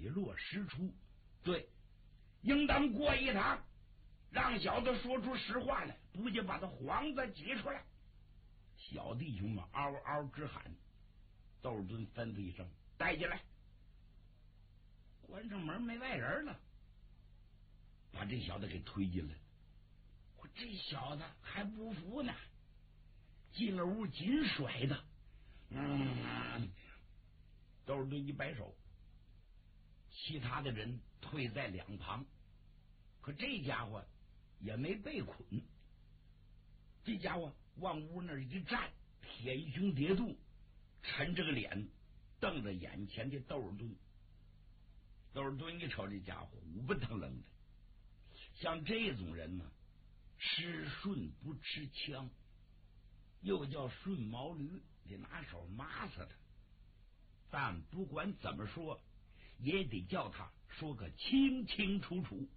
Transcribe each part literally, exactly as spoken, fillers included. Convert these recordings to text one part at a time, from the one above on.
水落石出。对，应当过一趟，让小子说出实话来，不就把他幌子挤出来。小弟兄们嗷嗷直喊。窦尔敦吩咐一声：“带进来！”关上门，没外人了，把这小子给推进来。我这小子还不服呢，进了屋紧甩的。嗯，窦尔敦一摆手，其他的人退在两旁。可这家伙也没被捆，这家伙往屋那儿一站，舔胸叠肚，沉着个脸，瞪着眼前的窦尔敦。窦尔敦一瞅这家伙虎不腾楞的，像这种人呢，吃顺不吃枪，又叫顺毛驴，得拿手抹死他。但不管怎么说，也得叫他说个清清楚楚。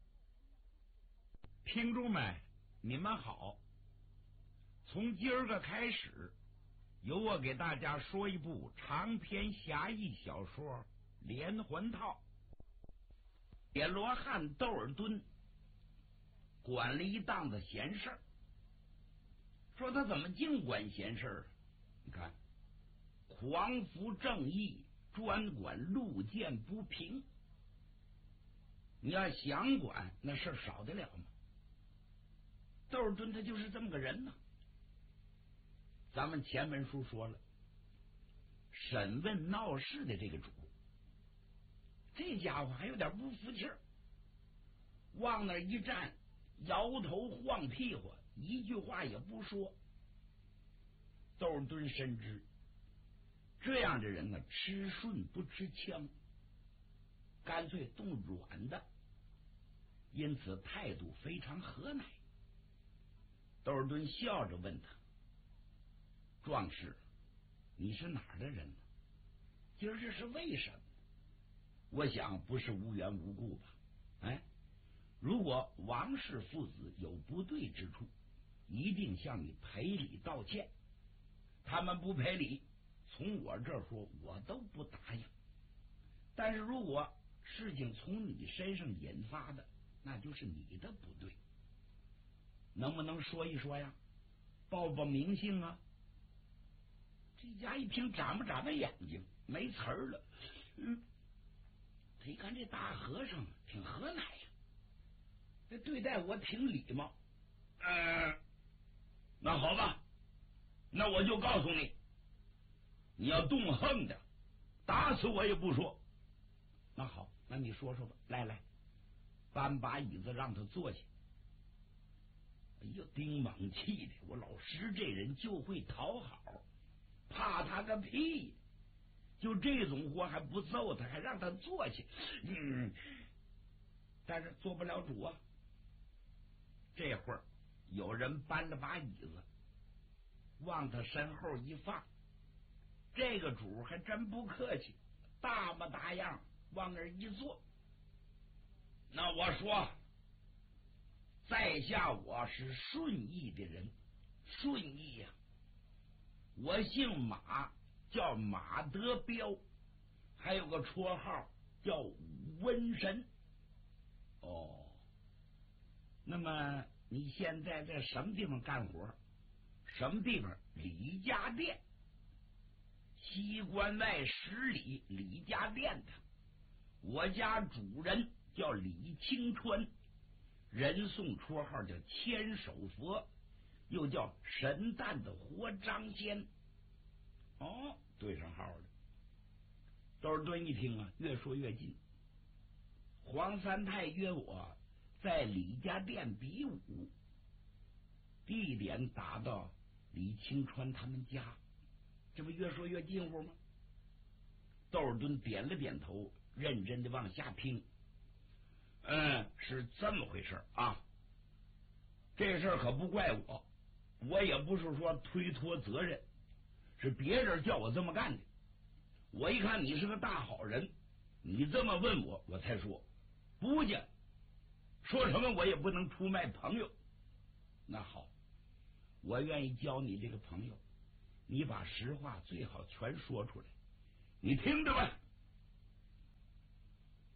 听众们，你们好，从今儿个开始，由我给大家说一部长篇侠义小说《连环套》。铁罗汉窦尔敦管了一档子闲事儿，说他怎么净管闲事儿？你看，匡扶正义，专管路见不平。你要想管，那事儿少得了吗？窦尔敦他就是这么个人呢。咱们前文书说了，审问闹事的这个主，这家伙还有点不服气儿，往那一站，摇头晃屁股，一句话也不说。窦尔敦深知这样的人呢，吃顺不吃枪，干脆动软的，因此态度非常和蔼。窦尔敦笑着问他：“壮士，你是哪儿的人呢？今儿这是为什么？我想不是无缘无故吧？哎，如果王氏父子有不对之处，一定向你赔礼道歉。他们不赔礼，从我这儿说，我都不答应。但是如果事情从你身上引发的，那就是你的不对。能不能说一说呀？报报名姓啊！”这家一听，眨巴眨巴眼睛，没词儿了。嗯，他一看这大和尚挺和蔼呀，这对待我挺礼貌。呃，那好吧，那我就告诉你，你要动横的，打死我也不说。那好，那你说说吧。来来，搬把椅子让他坐下。哎呦，丁猛气的，我老师这人就会讨好，怕他个屁！就这种活还不揍他，还让他坐下。嗯，但是做不了主啊。这会儿有人搬了把椅子，往他身后一放，这个主还真不客气，大模大样往那儿一坐。那我说，在下我是顺义的人，顺义呀、啊，我姓马，叫马德彪，还有个绰号叫瘟神。哦，那么你现在在什么地方干活？什么地方？李家店，西关外十里李家店的。我家主人叫李清川，人送绰号叫千手佛，又叫神诞的活张仙。哦，对上号了。窦尔敦一听啊，越说越近。黄三太约我在李家店比武，地点打到李清川他们家，这不越说越近乎吗？窦尔敦点了点头，认真的往下听。嗯，是这么回事啊。这事儿可不怪我，我也不是说推脱责任，是别人叫我这么干的。我一看你是个大好人，你这么问我，我才说。不介，说什么我也不能出卖朋友。那好，我愿意交你这个朋友，你把实话最好全说出来。你听着吧。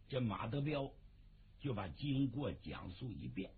这马德彪就把经过讲述一遍。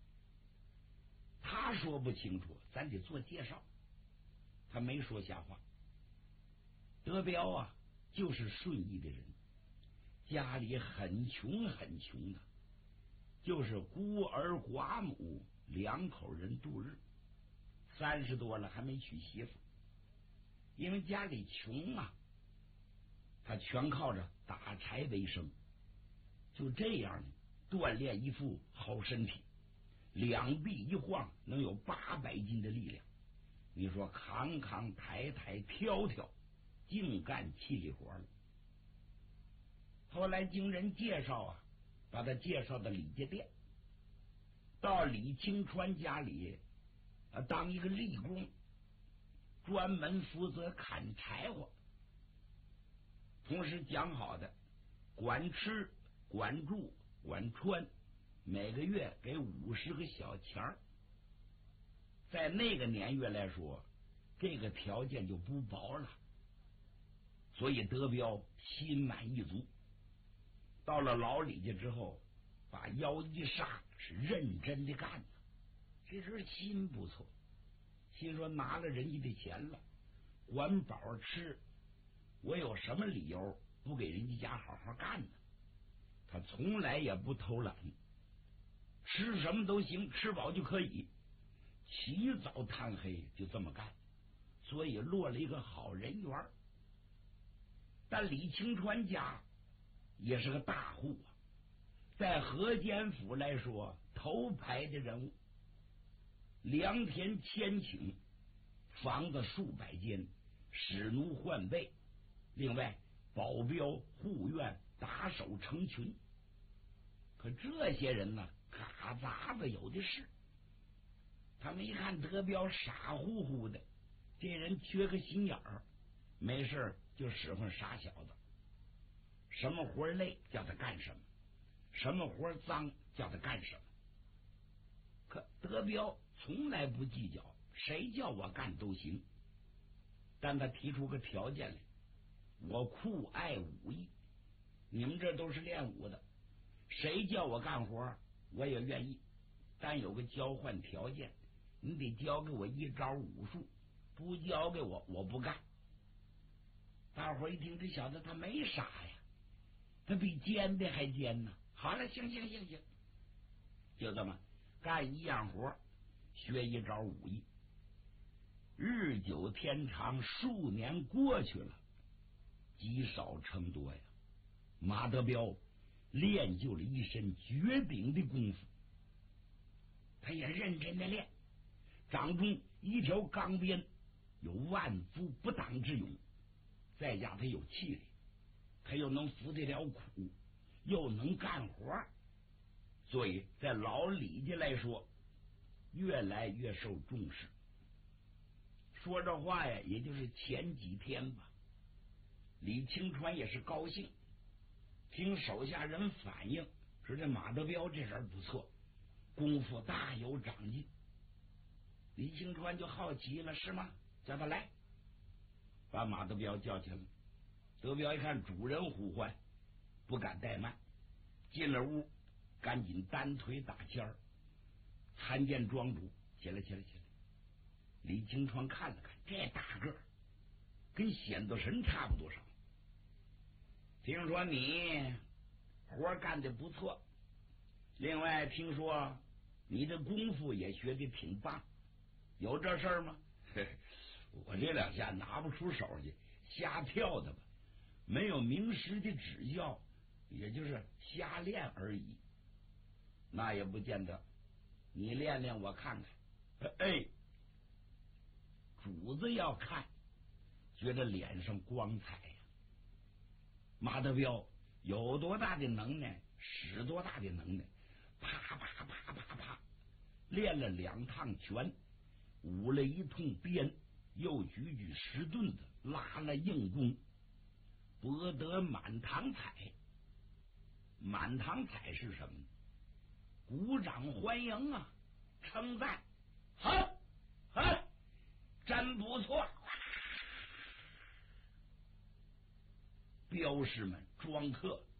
他说不清楚，咱得做介绍。他没说瞎话。德彪啊，就是顺义的人，家里很穷很穷的，就是孤儿寡母两口人度日。三十多了还没娶媳妇，因为家里穷啊，他全靠着打柴为生。就这样呢，锻炼一副好身体，两臂一晃能有八百斤的力量。你说扛扛抬抬挑挑，净干气力活了。后来经人介绍啊，把他介绍到李家店，到李清川家里啊当一个力工，专门负责砍柴火，同时讲好的管吃管住管穿，每个月给五十个小钱儿。在那个年月来说，这个条件就不薄了，所以德彪心满意足。到了老李家之后，把腰一杀，是认真的干了。这人心不错，心说拿了人家的钱了，管饱吃，我有什么理由不给人家家好好干呢？他从来也不偷懒，吃什么都行，吃饱就可以，起早贪黑就这么干，所以落了一个好人缘。但李清川家也是个大户啊，在河间府来说头牌的人物，良田千顷，房子数百间，使奴换备，另外保镖护院打手成群。可这些人呢，嘎杂子有的是。他们一看德彪傻乎乎的，这人缺个心眼儿，没事就使唤傻小子，什么活累叫他干什么，什么活脏叫他干什么。可德彪从来不计较，谁叫我干都行。但他提出个条件来，我酷爱武艺，你们这都是练武的，谁叫我干活我也愿意，但有个交换条件，你得教给我一招武术，不教给我我不干。大伙一听，这小子他没傻呀，他比奸的还奸呢。好了，行行行行，就这么干一样活，学一招武艺。日久天长，数年过去了，积少成多呀。马德彪练就了一身绝顶的功夫，他也认真的练，掌中一条钢鞭，有万夫不挡之勇，再加他有气力，他又能服得了苦，又能干活，所以在老李家来说越来越受重视。说这话呀，也就是前几天吧，李清川也是高兴，听手下人反映说这马德彪这人不错，功夫大有长进。李清川就好奇了，是吗？叫他来，把马德彪叫起来。德彪一看主人呼唤，不敢怠慢，进了屋，赶紧单腿打尖儿，参见庄主，起来起来起来。李清川看了看，这大个儿跟显多神差不多少。听说你活干得不错，另外听说你的功夫也学得挺棒，有这事儿吗？我这两下拿不出手去，瞎跳的吧，没有名师的指教，也就是瞎练而已。那也不见得，你练练我看看。哎，主子要看，觉得脸上光彩呀。马德彪有多大的能耐，使多大的能耐，啪啪啪啪啪，练了两趟拳，舞了一通鞭，又举举石盾子，拉了硬弓，博得满堂彩。满堂彩是什么呢？鼓掌欢迎啊，称赞，好，好，真不错。镖师们、庄客